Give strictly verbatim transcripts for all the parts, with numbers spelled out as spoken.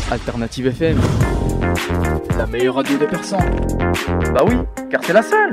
Alternative F M, la meilleure radio des Persans. Bah oui, car c'est la seule.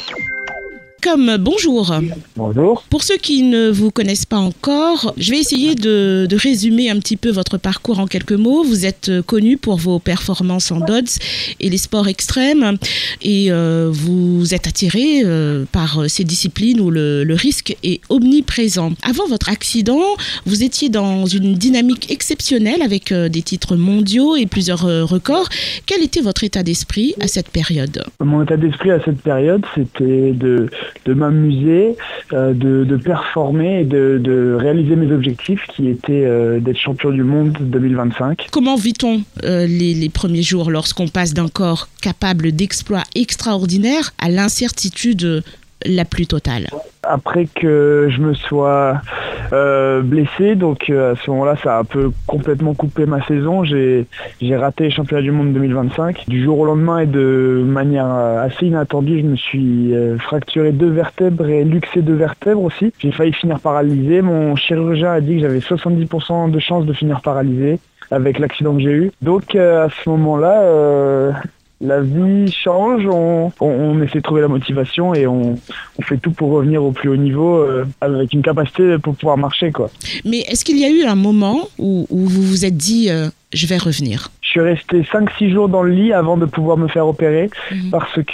Comme bonjour. Bonjour. Pour ceux qui ne vous connaissent pas encore, je vais essayer de, de résumer un petit peu votre parcours en quelques mots. Vous êtes connu pour vos performances en dodds et les sports extrêmes et euh, vous êtes attiré euh, par ces disciplines où le, le risque est omniprésent. Avant votre accident, vous étiez dans une dynamique exceptionnelle avec euh, des titres mondiaux et plusieurs euh, records. Quel était votre état d'esprit à cette période ? Mon état d'esprit à cette période, c'était de... de m'amuser, euh, de, de performer et de, de réaliser mes objectifs qui étaient euh, d'être champion du monde deux mille vingt-cinq. Comment vit-on euh, les, les premiers jours lorsqu'on passe d'un corps capable d'exploits extraordinaires à l'incertitude la plus totale ? Après que je me sois euh, blessé, donc euh, à ce moment-là, ça a un peu complètement coupé ma saison. J'ai, j'ai raté les championnats du monde deux mille vingt-cinq. Du jour au lendemain et de manière assez inattendue, je me suis euh, fracturé deux vertèbres et luxé deux vertèbres aussi. J'ai failli finir paralysé. Mon chirurgien a dit que j'avais soixante-dix pour cent de chances de finir paralysé avec l'accident que j'ai eu. Donc euh, à ce moment-là... Euh, La vie change, on, on, on essaie de trouver la motivation et on, on fait tout pour revenir au plus haut niveau euh, avec une capacité pour pouvoir marcher, quoi. Mais est-ce qu'il y a eu un moment où, où vous vous êtes dit euh, « je vais revenir » ? Je suis resté cinq six jours dans le lit avant de pouvoir me faire opérer mmh. parce que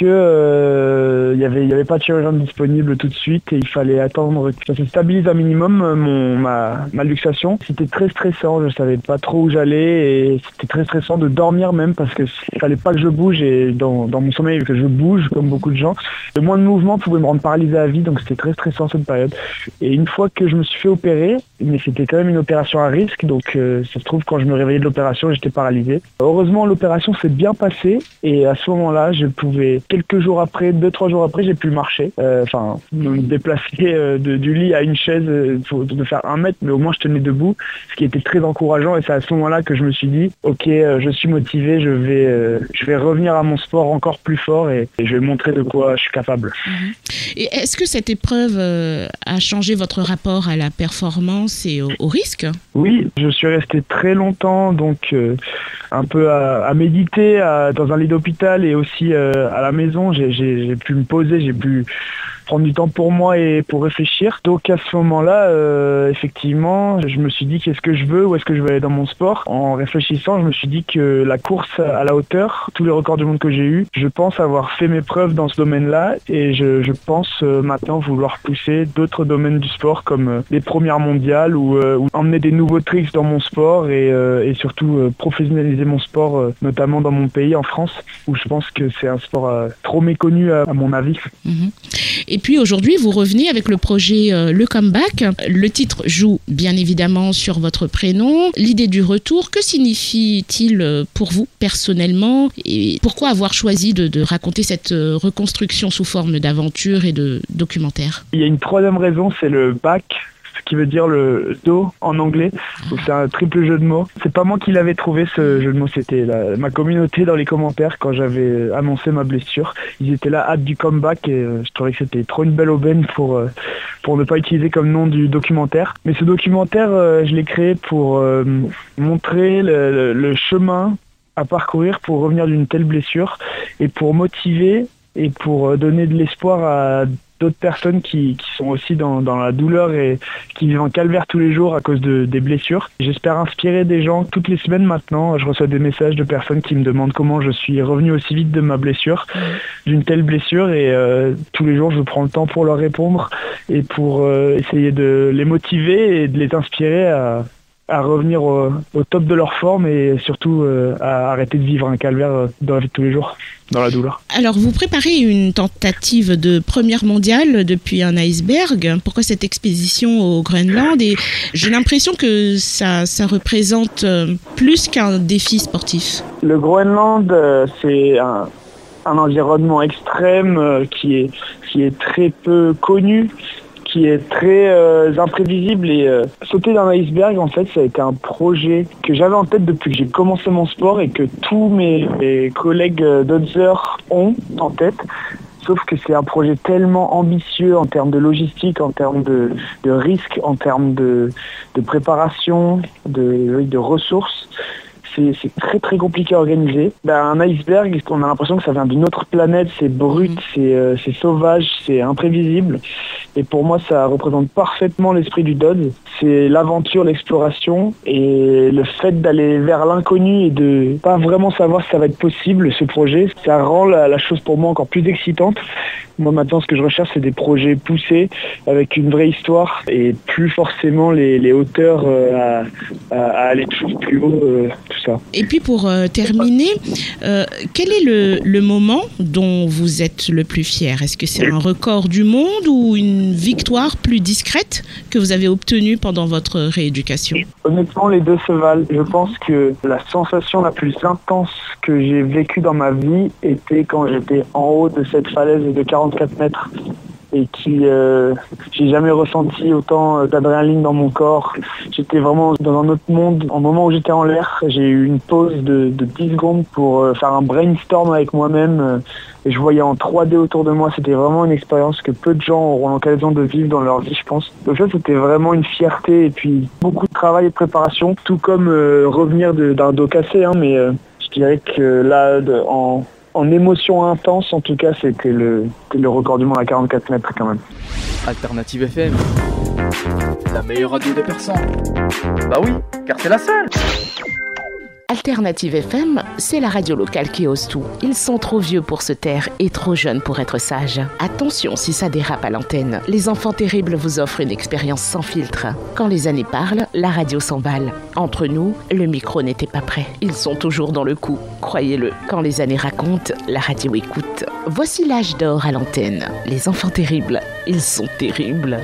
euh, y avait, y avait pas de chirurgien disponible tout de suite et il fallait attendre que ça se stabilise un minimum mon, ma, ma luxation. C'était très stressant, je savais pas trop où j'allais et c'était très stressant de dormir même parce que il fallait pas que je bouge et dans, dans mon sommeil que je bouge comme beaucoup de gens. Le moins de mouvement pouvait me rendre paralysé à vie, donc c'était très stressant cette période. Et une fois que je me suis fait opérer, mais c'était quand même une opération à risque, donc euh, ça se trouve quand je me réveillais de l'opération, j'étais paralysé. Heureusement, l'opération s'est bien passée et à ce moment-là, je pouvais, quelques jours après, deux, trois jours après, j'ai pu marcher. Enfin, euh, me déplacer euh, de, du lit à une chaise, il faut de faire un mètre, mais au moins je tenais debout, ce qui était très encourageant et c'est à ce moment-là que je me suis dit, ok, euh, je suis motivé, je vais, euh, je vais revenir à mon sport encore plus fort et, et je vais montrer de quoi je suis capable. Et est-ce que cette épreuve euh, a changé votre rapport à la performance et au, au risque ? Oui, je suis resté très longtemps, donc euh, un peu à, à méditer à, dans un lit d'hôpital et aussi euh, à la maison. J'ai, j'ai, j'ai pu me poser, j'ai pu prendre du temps pour moi et pour réfléchir. Donc à ce moment-là, euh, effectivement, je me suis dit qu'est-ce que je veux, où est-ce que je veux aller dans mon sport. En réfléchissant, je me suis dit que la course à la hauteur, tous les records du monde que j'ai eus, je pense avoir fait mes preuves dans ce domaine-là et je, je pense euh, maintenant vouloir pousser d'autres domaines du sport comme euh, les premières mondiales ou, euh, ou emmener des nouveaux tricks dans mon sport et, euh, et surtout euh, professionnaliser mon sport, euh, notamment dans mon pays, en France, où je pense que c'est un sport euh, trop méconnu à, à mon avis. Mmh. Et puis aujourd'hui, vous revenez avec le projet euh, Le Comeback. Le titre joue bien évidemment sur votre prénom. L'idée du retour, que signifie-t-il pour vous personnellement et pourquoi avoir choisi de, de raconter cette reconstruction sous forme d'aventure et de documentaire ? Il y a une troisième raison, c'est le back, qui veut dire le dos en anglais. Donc c'est un triple jeu de mots. C'est pas moi qui l'avais trouvé ce jeu de mots, c'était la, ma communauté dans les commentaires quand j'avais annoncé ma blessure. Ils étaient là, hâte du comeback et euh, je trouvais que c'était trop une belle aubaine pour, euh, pour ne pas utiliser comme nom du documentaire. Mais ce documentaire, euh, je l'ai créé pour euh, montrer le, le, le chemin à parcourir pour revenir d'une telle blessure et pour motiver et pour donner de l'espoir à d'autres personnes qui, qui sont aussi dans, dans la douleur et qui vivent en calvaire tous les jours à cause de, des blessures. J'espère inspirer des gens toutes les semaines maintenant. Je reçois des messages de personnes qui me demandent comment je suis revenu aussi vite de ma blessure, d'une telle blessure et euh, tous les jours je prends le temps pour leur répondre et pour euh, essayer de les motiver et de les inspirer à à revenir au, au top de leur forme et surtout euh, à arrêter de vivre un calvaire dans la vie de tous les jours, dans la douleur. Alors, vous préparez une tentative de première mondiale depuis un iceberg. Pourquoi cette expédition au Groenland ? Et j'ai l'impression que ça, ça représente plus qu'un défi sportif. Le Groenland, euh, c'est un, un environnement extrême euh, qui est, qui est très peu connu, qui est très euh, imprévisible et euh, sauter dans un iceberg, en fait, ça a été un projet que j'avais en tête depuis que j'ai commencé mon sport et que tous mes, mes collègues euh, dodgers ont en tête. Sauf que c'est un projet tellement ambitieux en termes de logistique, en termes de, de risques, en termes de, de préparation, de, de ressources. c'est, c'est très très compliqué à organiser. Ben, un iceberg, on a l'impression que ça vient d'une autre planète, c'est brut, mmh. c'est, euh, c'est sauvage, c'est imprévisible. Et pour moi, ça représente parfaitement l'esprit du Dodds. C'est l'aventure, l'exploration et le fait d'aller vers l'inconnu et de pas vraiment savoir si ça va être possible, ce projet. Ça rend la, la chose pour moi encore plus excitante. Moi maintenant, ce que je recherche, c'est des projets poussés avec une vraie histoire et plus forcément les, les hauteurs euh, à, à, à aller toujours plus haut, euh, tout ça. Et puis pour euh, terminer, euh, quel est le, le moment dont vous êtes le plus fier ? Est-ce que c'est un record du monde ou une victoire plus discrète que vous avez obtenue pendant votre rééducation ? Honnêtement, les deux se valent. Je pense que la sensation la plus intense que j'ai vécue dans ma vie était quand j'étais en haut de cette falaise de quarante-quatre mètres et qui euh, j'ai jamais ressenti autant d'adrénaline dans mon corps. J'étais vraiment dans un autre monde. Au moment où j'étais en l'air, j'ai eu une pause de, de dix secondes pour euh, faire un brainstorm avec moi-même. Euh, et je voyais en trois D autour de moi. C'était vraiment une expérience que peu de gens auront l'occasion de vivre dans leur vie, je pense. Donc ça, c'était vraiment une fierté et puis beaucoup de travail et de préparation, tout comme euh, revenir de, d'un dos cassé. Hein, mais euh, je dirais que là, de, en En émotion intense, en tout cas, c'était le, c'était le record du monde à quarante-quatre mètres quand même. Alternative F M, la meilleure radio de Persan. Bah oui, car c'est la seule. Alternative F M, c'est la radio locale qui ose tout. Ils sont trop vieux pour se taire et trop jeunes pour être sages. Attention si ça dérape à l'antenne. Les enfants terribles vous offrent une expérience sans filtre. Quand les années parlent, la radio s'emballe. Entre nous, le micro n'était pas prêt. Ils sont toujours dans le coup, croyez-le. Quand les années racontent, la radio écoute. Voici l'âge d'or à l'antenne. Les enfants terribles, ils sont terribles.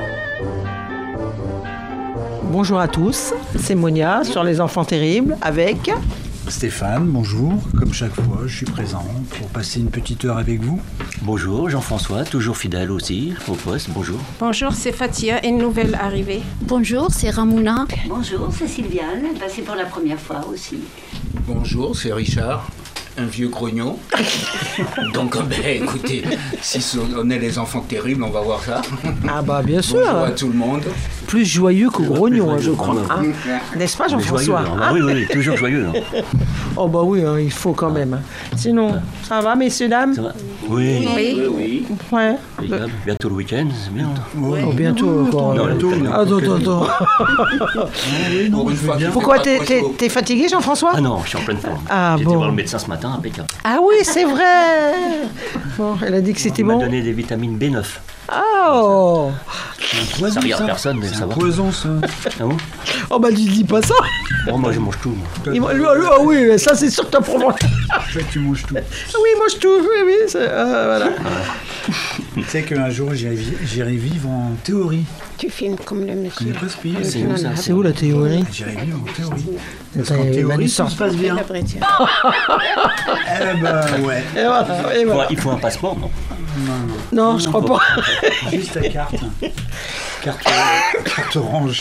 Bonjour à tous, c'est Monia sur Les Enfants Terribles avec Stéphane, bonjour. Comme chaque fois, je suis présent pour passer une petite heure avec vous. Bonjour, Jean-François, toujours fidèle aussi au poste, bonjour. Bonjour, c'est Fatia, une nouvelle arrivée. Bonjour, c'est Ramona. Bonjour, c'est Sylviane, c'est pour la première fois aussi. Bonjour, c'est Richard. Un vieux grognon. Donc, ben, écoutez, si on est les enfants terribles, on va voir ça. Ah bah bien sûr. Bonjour à tout le monde. Plus joyeux que grognon, hein, je crois. Hein. N'est-ce pas, Jean-François? Joyeux, hein. Oui, oui, oui, toujours joyeux. Hein. Oh bah oui, hein, il faut quand même. Sinon, ça va, messieurs, dames? Ça va? Oui. Oui, oui. oui. Ouais. Bientôt le week-end, c'est bien. Oui. Oh, bientôt encore. Non, bientôt. Attends, attends, attends. Oui, non, pourquoi t'es, t'es, t'es fatigué, Jean-François? Ah non, je suis en pleine forme. Ah, J'étais bon. voir le médecin ce matin, impeccable. Ah oui, c'est vrai. Bon, elle a dit que c'était Il bon. m'a donné des vitamines B neuf. Oh. Ça, ça regarde personne, mais c'est ça un va. poison, ça. Ah bon? Oh bah tu dis pas ça. Bon, moi je mange tout. Moi. Il, ah oui, mais ça c'est sûr que t'as pour manger. Je sais que tu manges tout. Oui, mange tout, oui, oui. C'est, euh, voilà. Tu sais qu'un jour j'irai, j'irai vivre en théorie. Tu filmes comme le monsieur. Je connais pas ce pays. C'est où, ça? C'est où la théorie? J'irai vivre en théorie. Parce T'as qu'en théorie, une ça se passe bien. La vraie tienne. Eh ben ouais. Et voilà, et voilà. Il faut un passeport, non? Non, non, non, je crois pas. Juste ta carte. Carte, carte orange.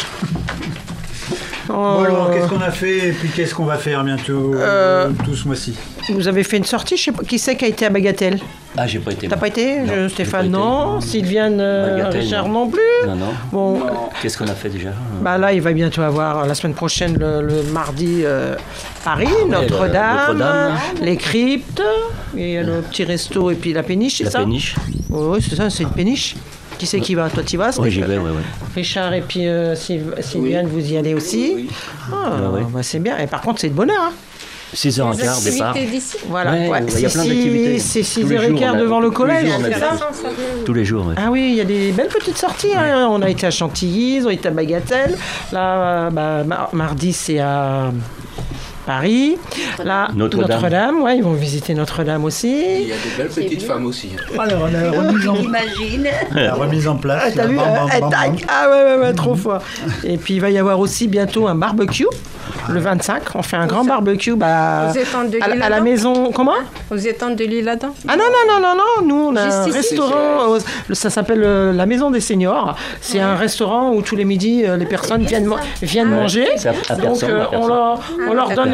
Oh. Bon alors, qu'est-ce qu'on a fait et puis qu'est-ce qu'on va faire bientôt euh, tout ce mois-ci? Vous avez fait une sortie, je sais pas, qui c'est qui a été à Bagatelle? Ah, j'ai pas été. T'as moi. pas été? Non, je, Stéphane, non. Été. Sylviane, euh, Richard, non. non plus. Non, non. Bon. Non. Qu'est-ce qu'on a fait déjà? Bah là, il va bientôt avoir la semaine prochaine, le, le mardi, euh, Paris, ah, Notre-Dame, ouais, Notre-Dame, les cryptes, et le petit resto et puis la péniche, c'est la ça? La péniche. Oui, ouais, c'est ça, c'est une péniche. Qui c'est qui va? Toi, tu y vas? Oui, j'y vais, oui, oui. Richard et puis euh, Sylviane, oui. Vous y allez aussi? Oui. Ah, ah oui. Bah, c'est bien. Et par contre, c'est de bonne heure. Hein. six heures quinze, départ. Voilà, ouais, ouais. Il y a plein d'activités. C'est six heures quinze devant le collège, c'est ça? Tous les jours, oui. Ah oui, il y a des belles petites sorties. Hein. On a été à Chantilly, on a été à Bagatelle. Là, bah, mardi, c'est à Paris. Là, Notre-Dame. Notre-Dame, ouais, ils vont visiter Notre-Dame aussi. Et il y a des belles petites femmes aussi. Alors, on a la remise en, la remise en place. Ah, t'as vu? Bam, bam, bam, bam. Ah ouais, ouais, ouais, trop fort. Et puis, il va y avoir aussi bientôt un barbecue. Le vingt-cinq, on fait un grand barbecue bah, à, à la maison. Comment? Vous êtes en de l'île là-dedans? Ah non, non, non, non, non. Nous, on a Juste un ici. restaurant. Euh, ça s'appelle euh, la Maison des Seniors. C'est ouais. un restaurant où tous les midis, euh, les personnes viennent, viennent ah, manger. À, à Donc, personne, euh, on, leur, on leur donne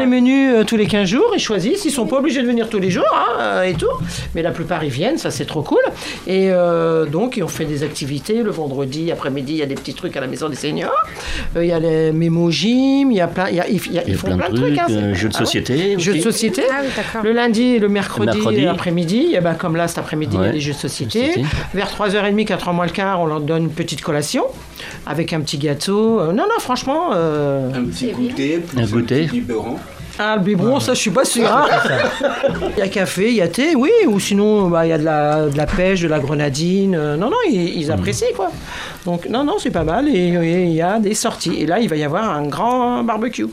les menus euh, tous les quinze jours, ils choisissent, ils sont pas obligés de venir tous les jours hein, et tout, mais la plupart ils viennent, ça c'est trop cool. Et euh, donc on fait des activités le vendredi après-midi, il y a des petits trucs à la maison des seniors, euh, il y a les mémo gym, il y a plein, il y a, il y a, ils font plein, plein de trucs, hein, euh, jeux de société, ah, ouais. jeux de société. Ah, oui, le lundi et le mercredi, le mercredi. après-midi, et ben comme là cet après-midi ouais. il y a des jeux de société. société. Vers trois heures trente, quatre heures moins le quart, on leur donne une petite collation avec un petit gâteau. Euh, non non franchement. Euh, un petit goûter, un goûter. Ah, le biberon, ça, je suis pas sûr. Hein. Il y a café, il y a thé, oui, ou sinon, bah, il y a de la, de la pêche, de la grenadine. Euh, non, non, ils, ils apprécient, quoi. Donc, non, non, c'est pas mal. Et il y a des sorties. Et là, il va y avoir un grand barbecue.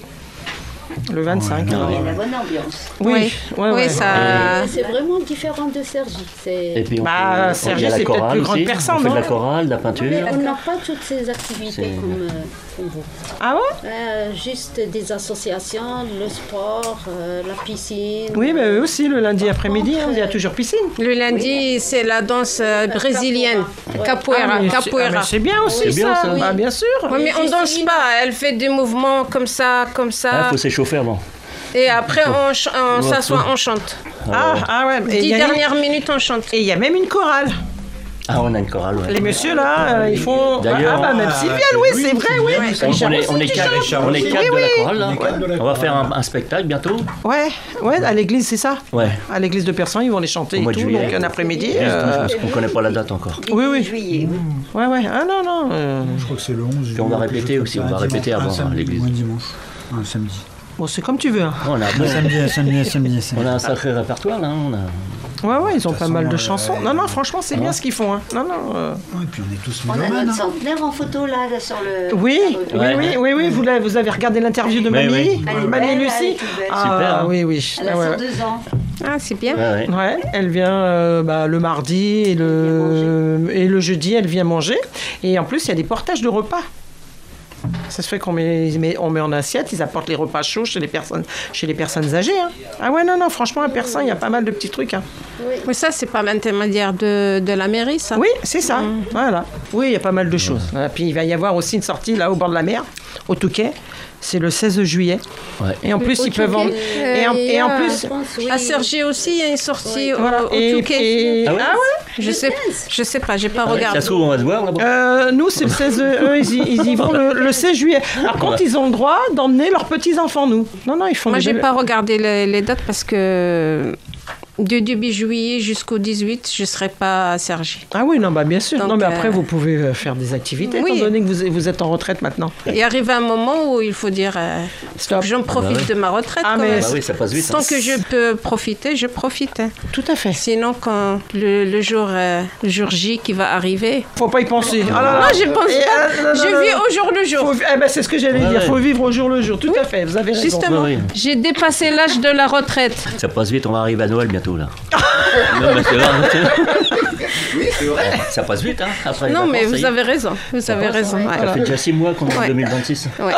Le vingt-cinq. Il y a la bonne ambiance. Oui, oui, ouais, ouais. ça... C'est vraiment différent de Sergi. Et puis on bah, peut, Sergi, c'est peut-être plus grande personne. On fait de la chorale, de la peinture. Mais on n'a pas toutes ces activités comme, euh, comme vous. Ah ouais euh, Juste des associations, le sport, euh, la piscine. Oui, mais eux aussi, le lundi après-midi, hein, il y a toujours piscine. Le lundi, oui. c'est la danse euh, brésilienne, ouais. capoeira. Ah, capoeira. Ah, c'est bien aussi, c'est bien, ça. ça. Oui. Bah, bien sûr. Oui, mais on ne danse pas. Elle fait des mouvements comme ça, comme ça. Il ah, faut s'échauffer avant. Et après, on, ch- on s'assoit, on chante. Ah, ah ouais. Dix dernières une... minutes, on chante. Et il y a même une chorale. Ah, on a une chorale, ouais. Les messieurs, là, euh, ils font... D'ailleurs... Ah, bah, même Sylviane, oui, oui, c'est vrai, oui. oui. On, on, est, on est quatre, on est quatre oui, de la chorale, là. Ouais. On va faire un, un spectacle bientôt. Ouais, ouais, à l'église, c'est ça. Ouais. À l'église de Persan, ils vont les chanter et tout, juillet. Donc un après-midi. Euh... Parce qu'on ne connaît pas la date encore. Oui, oui. Juillet, oui. Ouais, ouais. Ah, non, non. Euh... Je crois que c'est le onze. Puis on va répéter aussi, on va répéter avant l'église. Un dimanche, un samedi. Bon, c'est comme tu veux. Hein. On a un samedi, samedi, samedi, samedi. On a un sacré répertoire, là. On a... Ouais, ouais, ils ont pas mal de chansons. Euh, non, non, franchement, c'est ah. bien ce qu'ils font. Hein. Non, non. Euh... Ouais, et puis on est tous On mélomanes, a notre hein. centenaire en photo, là, là sur le... Oui, oui, ouais. oui, oui, oui. Vous, vous avez regardé l'interview de Mamie, oui. Mamie et Lucie. Ah, super. Oui, oui. Elle a ouais. cent deux ans. Ah, c'est bien. Ouais, ouais. ouais elle vient euh, bah, le mardi et le... et le jeudi, elle vient manger. Et en plus, il y a des portages de repas. Ça se fait qu'on met, on met en assiette, ils apportent les repas chauds chez les personnes, chez les personnes âgées. Hein. Ah ouais, non, non, franchement, à Persan, il y a pas mal de petits trucs. Hein. Oui. Mais ça, c'est par l'intermédiaire de, de la mairie, ça. Oui, c'est ça. Mmh. Voilà. Oui, il y a pas mal de choses. Voilà. Puis il va y avoir aussi une sortie là au bord de la mer, au Touquet. C'est le seize juillet. Ouais. Et en plus, au ils peuvent... En... Euh, et, en... et en euh, plus... Pense, oui. À Sergi aussi, il y a une sortie oui. au, voilà. au et, Touquet. Et... Ah ouais, ah ouais je, sais, je sais pas, j'ai pas ah regardé. Ça se trouve, on va se voir là-bas euh, Nous, c'est le seize... Eux, ils, y, ils y vont le, le seize juillet. Par contre, ouais. ils ont le droit d'emmener leurs petits-enfants, nous. Non, non, ils font... Moi, des... j'ai pas regardé les, les dates parce que... Du début juillet jusqu'au dix-huit, je ne serai pas à Sergi. Ah oui, non, bah bien sûr. Donc, non, mais après, euh... vous pouvez faire des activités, oui. étant donné que vous, vous êtes en retraite maintenant. Il arrive un moment où il faut dire euh, Stop. J'en profite ah bah oui. de ma retraite. Ah, mais... bah oui, ça passe vite. Tant hein. que je peux profiter, je profite. Tout à fait. Sinon, quand le, le, jour, euh, le jour J qui va arriver... Faut pas y penser. Ah là là. Non, je ne pense Et pas. Euh, non, je non, vis non. au jour le jour. Faut... Eh ben, c'est ce que j'allais ouais, dire. Il faut vivre au jour le jour. Tout oui. à fait, vous avez raison. Justement, ouais, oui. j'ai dépassé l'âge de la retraite. Ça passe vite, on va arriver à Noël bientôt, là. Non, mais c'est vrai. Oui, c'est vrai. Ça passe vite, hein. Après non, mais vous avez raison. Vous avez raison. Ouais. Ouais. Ça fait déjà six mois qu'on est en ouais. deux mille vingt-six. Ouais.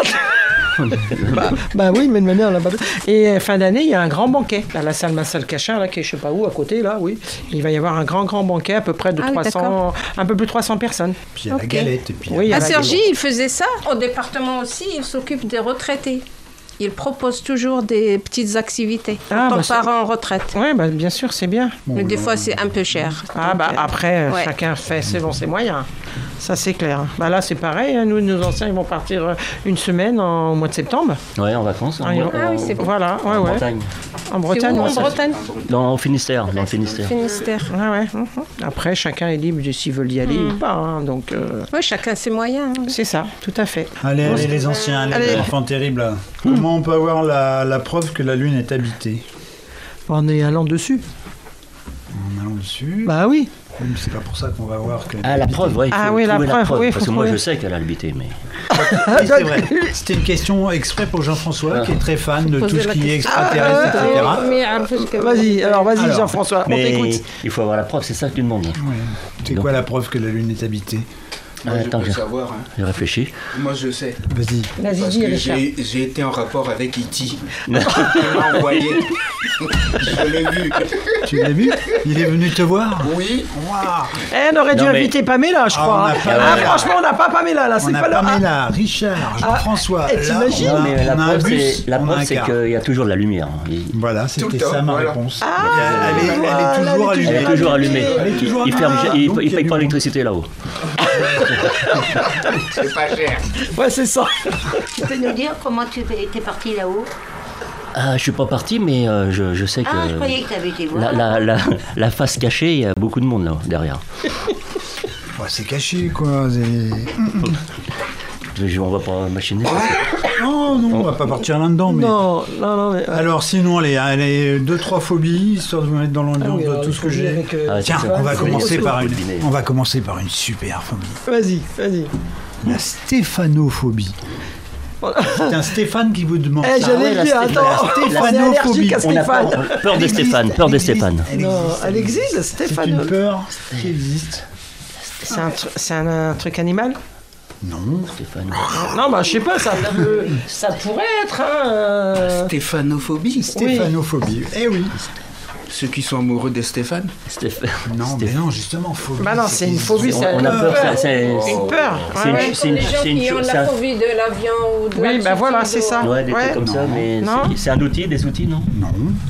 bah, bah oui, mais de manière, là, et fin d'année, il y a un grand banquet à la salle Marcel Cachin, là, qui est je sais pas où, à côté, là, oui. Il va y avoir un grand, grand banquet, à peu près de ah, trois cents, oui, un peu plus de trois cents personnes. Puis il y a okay. la galette. Et puis oui, à Sergi, il faisait ça. Au département aussi, il s'occupe des retraités. Il propose toujours des petites activités ah, quand bah on part en retraite. Oui, bah, bien sûr, c'est bien. Bon, Mais des fois, c'est un peu cher. Ah, donc, bah euh, après, ouais. chacun fait selon ses moyens. Ça, c'est clair. Bah, là, c'est pareil. Hein. Nous, nos anciens, ils vont partir une semaine en, au mois de septembre. Oui, en vacances. En, ah, en, ah oui, c'est bon. Voilà, ouais, en ouais. Bretagne. En Bretagne, où, en Bretagne Dans, au Finistère. Dans le Finistère. Finistère. Ouais, ouais. Après, chacun est libre de s'ils veulent y aller mmh. ou pas. Hein. Donc, euh... oui, chacun ses moyens. Hein. C'est ça, tout à fait. Allez, allez, les anciens, allez, allez. les enfants terribles. Mmh. Comment on peut avoir la, la preuve que la Lune est habitée? En y allant dessus. En allant dessus. Bah oui. C'est pas pour ça qu'on va voir que. Ah, la preuve, oui. Ah oui, la preuve, la preuve. Oui, parce que moi, je sais qu'elle a habité, mais. Oui, c'est vrai. C'était une question exprès pour Jean-François, ah. qui est très fan de tout ce qui est extraterrestre, ah, et cetera. Mais, vas-y, alors vas-y, alors, Jean-François, on t'écoute. Il faut avoir la preuve, c'est ça que tu demandes. Ouais. C'est Donc, quoi la preuve que la Lune est habitée? Moi, Attends, je peux je- savoir. Hein. J'ai réfléchi. Moi, je sais. Vas-y. Vas-y, Parce dis, que Richard. j'ai j'ai été en rapport avec E T Il m'a envoyé. Je l'ai vu. Tu l'as vu? Il est venu te voir? Oui. Waouh. Eh, on aurait dû Non, mais- inviter Pamela, je Ah, crois. on a hein. Pamela. Ah, franchement, on n'a pas Pamela, là. On C'est a pas là. Pamela, Richard, Jean-François. Et Là, t'imagines? on a- Non, mais la on a un preuve, bus, c'est, la on a preuve, un c'est car. qu'il y a toujours de la lumière. Il- Voilà, Tout c'était le temps, ça ma voilà. réponse. Ah, elle, est, elle est voilà, toujours elle est Elle allumée. est toujours allumée. Elle est toujours Il ferme, allumée. il, Donc, il il y a paye du pas monde. l'électricité là-haut. C'est pas cher. Ouais, c'est ça. Tu peux nous dire comment tu étais parti là-haut? Ah, je suis pas parti, mais euh, je, je sais que Ah, je croyais que tu avais été voir. la, la, la, la face cachée, il y a beaucoup de monde là derrière. Ouais, c'est caché, quoi. c'est- Je- On va pas machiner. Non, non, on va pas partir là-dedans. Mais... Non, non, non. Mais... Alors, sinon, allez, allez, deux, trois phobies, histoire de vous mettre dans l'ambiance Ah oui, de alors, tout les ce que phobies j'ai. avec, euh, Ah, Tiens, c'est on ça. va Faut- commencer faut- par faut une. deviner. On va commencer par une super phobie. Vas-y, vas-y. La stéphanophobie. C'est un Stéphane qui vous demande Eh, ça. j'allais ouais, le la dire, Stéphane- attends. la On est stéphanophobie. allergique à On a Stéphane. peur, peur des Elle Stéphane, existe, peur des elle existe, Stéphane. elle Non, existe. elle existe, C'est Stéphane. une peur qui existe. C'est un, tru- c'est un, un truc animal? Non. Stéphane. Non, bah je sais pas, ça peut, ça pourrait être. Hein, euh, Stéphanophobie. Stéphanophobie. Eh oui. Ceux qui sont amoureux de Stéphane. Stéphane. Non, mais non, justement, phobie. Bah non, c'est une phobie, On, c'est on a peur, ça, c'est, une peur. c'est une, Ouais, c'est une, Les gens c'est une qui ont chose- la c'est un- phobie de l'avion ou de Oui, la bah voilà, c'est ça. Ouais, des Ouais. trucs comme ça, mais Non. c'est, c'est un outil, des outils, non? Non.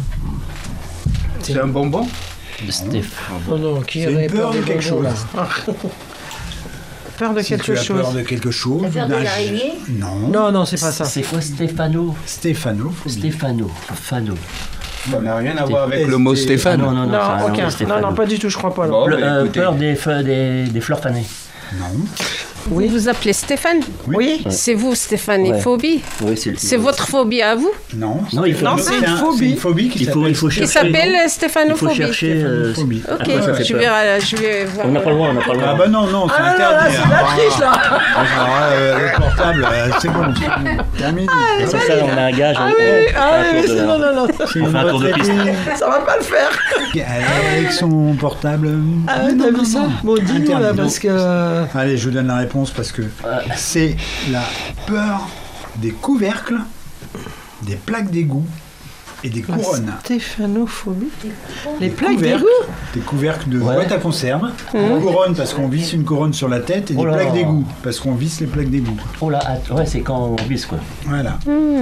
C'est un bonbon. Stéphane. Non, non, qui C'est une aurait peur de des quelque bonbons, chose. là. Peur de Si quelque tu as chose. peur de quelque chose. La peur de d'un- l'araignée? Non. Non, non, c'est pas ça. C'est quoi Stéphano? Stéphanophobie. Stéphano. Fano. Ça n'a rien à voir avec Sté- le mot Sté- Stéphane. Ah non, non, non, Non, c'est un- aucun. Stéphano. Non, non, pas du tout, je crois pas. non. Bon, Le- bah, euh, écoutez. peur des, feux- des, des fleurs fanées. Non. Vous vous appelez Stéphane? Oui. C'est vous, Stéphane, Ouais. phobie? Oui, c'est, C'est votre phobie à vous? Non. Non, il faut, Non, c'est une un- phobie. C'est une phobie qui il faut, il faut Qui chercher. s'appelle Il faut stéphanophobie. chercher. euh, Stéphanophobie. Ok, à quoi ça fait je peur. vais, euh, je vais voir. On n'a pas le droit, on n'a pas le Ah droit. bah non, non, c'est Ah non, là, interdit. c'est de la hein. triche, là. Ah, euh, le portable, euh, c'est bon. Terminé. C'est ça, on a un gage. Ah on- oui, on oui, fait ah un oui, tour oui, de- c'est- non, non, non. C'est On une fait un tour de retraitée Ça va pas le faire. avec son portable. Ah Non, ouais, non, t'as non, vu ça? non. Bon, dis-nous là, Interdit. parce que. Allez, je vous donne la réponse parce que c'est la peur des couvercles, des plaques d'égout et des couronnes. Stéphanophobie. Les Des plaques couvercles, d'égout. Des couvercles de Ouais. boîte à conserve. Une couronne parce qu'on visse une couronne sur la tête et Oh des là. plaques d'égout parce qu'on visse les plaques d'égout. Oh là, att- ouais, c'est quand on vise quoi. Voilà.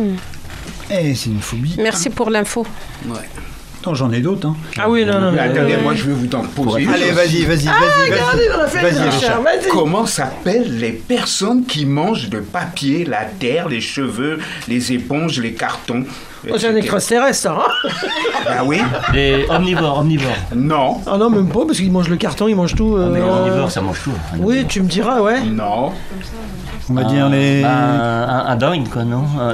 Et c'est une phobie. Merci pour l'info. Ouais. Attends, j'en ai d'autres. Hein. Ah oui, non, non, Mais mais. attendez, moi je vais vous en poser. une Allez, chose. vas-y, vas-y, vas-y. Regardez, on a fait Vas-y, le Richard. Richard, vas-y. Comment s'appellent les personnes qui mangent de papier, la terre, les cheveux, les éponges, les cartons? Oh, c'est un extraterrestre, ça. Hein. Ah oui? Les omnivores, omnivores. Non. Ah non, même pas, parce qu'ils mangent le carton, ils mangent tout. euh, Mais omnivores, ça mange tout. Un Oui, tu me diras, ouais. Non. On va dire les. Un, un, un dingue, quoi, non? Un-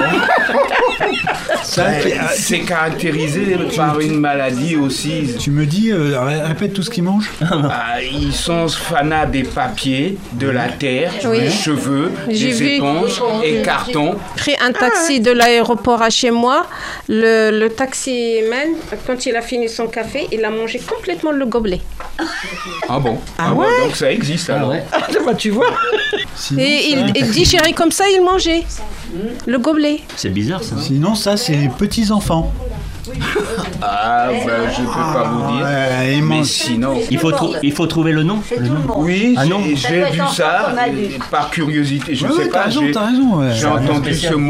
Ça, Euh, tu- C'est caractérisé par une maladie aussi. Tu me dis, euh, ré- répète tout ce qu'ils mangent. Ah, ils sont fanats des papiers, de la terre, Oui. des cheveux, J'ai des vu. éponges et cartons. Pris un taxi de l'aéroport à chez moi. Le, le taximan, quand il a fini son café, il a mangé complètement le gobelet. Ah bon? Ah bon, ouais? donc ça existe Ah alors. ouais. Ah, bah, tu vois. Sinon, Et ça- il, il digérait comme ça, il mangeait le gobelet. C'est bizarre ça. Sinon, ça, c'est les petits-enfants. Ah, ben, je peux pas vous dire. Ouais, ils Mais mangent. sinon. Il faut, trou- il faut trouver le nom. C'est le tout le nom. monde. Oui, Ah non. j'ai Ça j'ai doit être vu enfant ça comme adulte. euh, par curiosité. Je Ouais, sais ouais, pas. t'as raison, j'ai- t'as raison. ouais. J'ai Ouais. entendu spécial. ce mot.